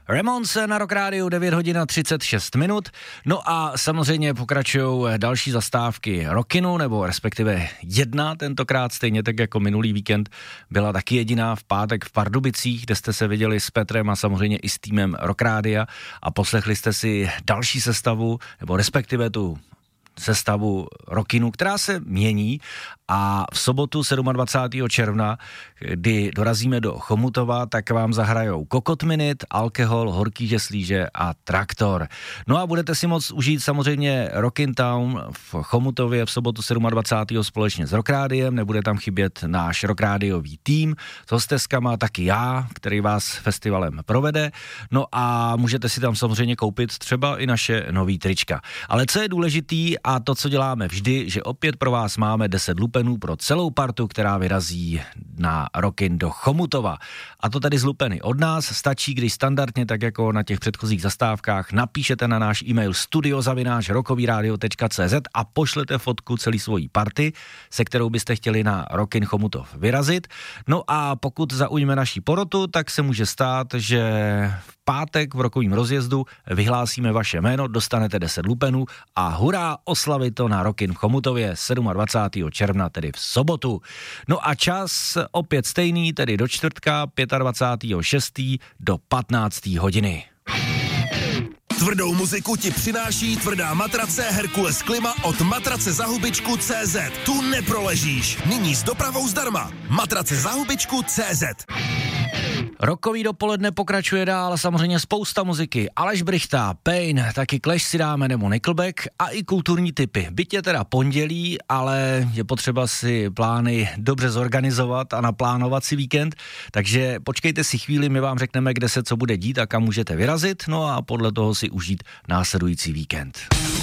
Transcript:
Ramones na Rock Rádiu 9 hodin a 36 minut. No a samozřejmě pokračují další zastávky Rockinu, nebo respektive jedna tentokrát, stejně tak jako minulý víkend byla taky jediná v pátek v Pardubicích, kde jste se viděli s Petrem a samozřejmě i s týmem Rock Rádia a poslechli jste si další sestavu, nebo respektive tu sestavu Rockinu, která se mění a v sobotu 27. června, kdy dorazíme do Chomutova, tak vám zahrajou Kokot Minute, Alkohol, Horký žeslíže a Traktor. No a budete si moct užít samozřejmě Rockin' Town v Chomutově v sobotu 27. společně s Rock Rádiem, nebude tam chybět náš Rock Rádiový tým, s hosteskama taky já, který vás festivalem provede, no a můžete si tam samozřejmě koupit třeba i naše nový trička. Ale co je důležitý a to, co děláme vždy, že opět pro vás máme 10 lupenů pro celou partu, která vyrazí na Rockin do Chomutova. A to tady z lupeny od nás. Stačí, když standardně, tak jako na těch předchozích zastávkách, napíšete na náš e-mail studio@rokovyradio.cz a pošlete fotku celý svojí party, se kterou byste chtěli na Rockin Chomutov vyrazit. No a pokud zaujme naší porotu, tak se může stát, že v pátek v rokovým rozjezdu vyhlásíme vaše jméno, dostanete 10 lupenů a hurá, oslavit to na Rockin v Chomutově 27. června, tedy v sobotu. No a čas opět stejný, tedy do čtvrtka 25.6. do 15. hodiny. Tvrdou muziku ti přináší tvrdá matrace Herkules Klima od matracezahubičku.cz. Tu neproležíš. Nyní s dopravou zdarma. Matracezahubičku.cz. Rokový dopoledne pokračuje dál a samozřejmě spousta muziky. Aleš Brychta, Pain, taky Clash si dáme nebo Nickelback a i kulturní tipy. Byť je teda pondělí, ale je potřeba si plány dobře zorganizovat a naplánovat si víkend, takže počkejte si chvíli, my vám řekneme, kde se co bude dít a kam můžete vyrazit, no a podle toho si užít následující víkend.